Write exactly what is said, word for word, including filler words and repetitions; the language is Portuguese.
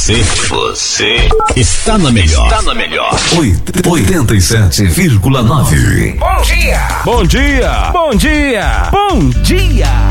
Você, você está na melhor. Está na melhor. oitenta e sete vírgula nove. Bom dia! Bom dia! Bom dia! Bom dia!